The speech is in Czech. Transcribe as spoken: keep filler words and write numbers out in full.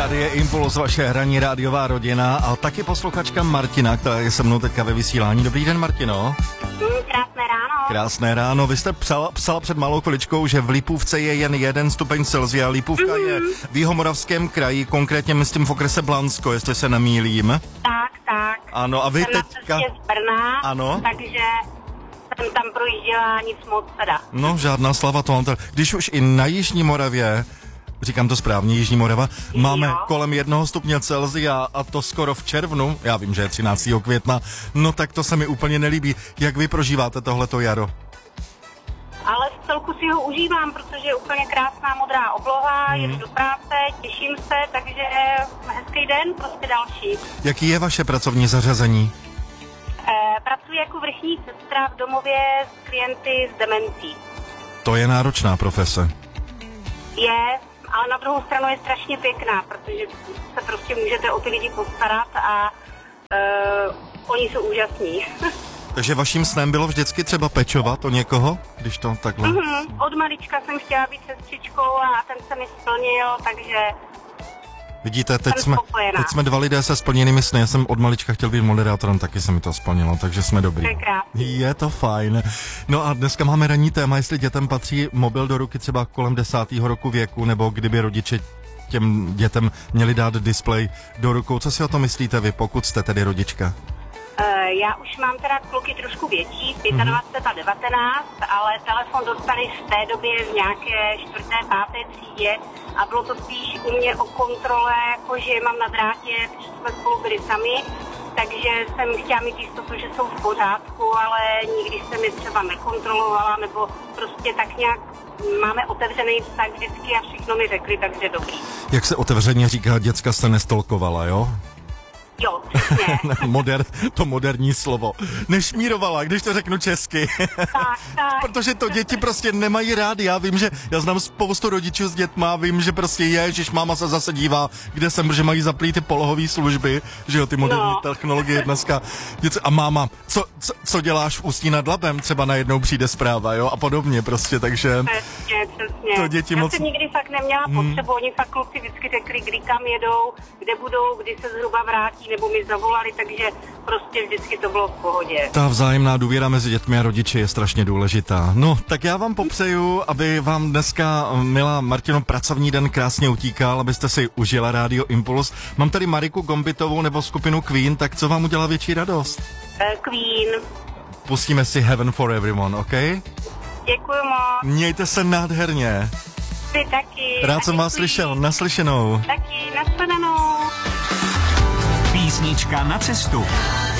Tady je Impuls, vaše ranní rádiová rodina a taky posluchačka Martina, která je se mnou teďka ve vysílání. Dobrý den, Martino. Krásné ráno. Krásné ráno. Vy jste psala, psala před malou chviličkou, že v Lipůvce je jen jeden stupeň Celsia. Lipůvka mm-hmm. je v Jihomoravském kraji, konkrétně myslím v okrese Blansko, jestli se nemýlím. Tak, tak. Ano, a vy jsem teďka... Jsem z Brna, ano. takže jsem tam projížděla nic moc teda. No, žádná slava to. Když už i na Jižní Moravě, říkám to správně, Jižní Morava, jo. máme kolem jednoho stupně Celsia a to skoro v červnu, já vím, že je třináctého května, no tak to se mi úplně nelíbí. Jak vy prožíváte tohleto jaro? Ale v celku si ho užívám, protože je úplně krásná modrá obloha, hmm. jedu do práce, těším se, takže hezký den, prostě další. Jaký je vaše pracovní zařazení? E, pracuji jako vrchní sestra v domově s klienty s demencí. To je náročná profese. Je, ale na druhou stranu je strašně pěkná, protože se prostě můžete o ty lidi postarat a uh, oni jsou úžasní. Takže vaším snem bylo vždycky třeba pečovat o někoho, když to takhle... Mm-hmm. Od malička jsem chtěla být sestřičkou a ten se mi splnil, takže... Vidíte, teď jsme, teď jsme dva lidé se splněnými sny. Já jsem od malička chtěl být moderátorem, taky se mi to splnilo, takže jsme dobrý. Je to fajn. No a dneska máme ranní téma, jestli dětem patří mobil do ruky třeba kolem desátého roku věku, nebo kdyby rodiče těm dětem měli dát displej do rukou. Co si o to myslíte vy, pokud jste tedy rodička? Uh, já už mám teda kluky trošku větší, dvacet pět a devatenáct, ale telefon dostali v té době v nějaké čtvrté, páté třídě a bylo to spíš u mě o kontrole, jako že mám na drátě, protože jsme spolu byli sami, takže jsem chtěla mít jistotu, že jsou v pořádku, ale nikdy jsem je třeba nekontrolovala, nebo prostě tak nějak máme otevřený vztah vždycky a všechno mi řekli, takže dobrý. Jak se otevřeně říká, děcka jste nestolkovala, jo? Jo, přesně. Moder, to moderní slovo. Nešmírovala, když to řeknu česky. Tak, tak. Protože to děti prostě nemají rádi. Já vím, že já znám spoustu rodičů s dětma, vím, že prostě ježiš, máma se zase dívá, kde jsem, že mají zaplý ty polohové služby, že jo, ty moderní no. technologie dneska. A máma, co, co, co děláš v Ústí nad Labem? Třeba najednou přijde zpráva, jo, a podobně prostě, takže... Přesně, přesně. To děti já moc... jsem nikdy fakt neměla potřebu, hmm. oni fakt kluci vždycky řekli, kdy kam jedou, kde budou, kdy se zhruba vrátí, nebo mi zavolali, takže prostě vždycky to bylo v pohodě. Ta vzájemná důvěra mezi dětmi a rodiči je strašně důležitá. No, tak já vám popřeju, aby vám dneska, milá Martino, pracovní den krásně utíkal, abyste si užila Rádio Impuls. Mám tady Mariku Gombitovou nebo skupinu Queen, tak co vám udělá větší radost? Uh, Queen. Pustíme si Heaven for Everyone, OK? Děkuju moc. Mějte se nádherně. Ty taky. Rád jsem vás slyšel, naslyšenou. Taky, nashledanou. Písnička na cestu.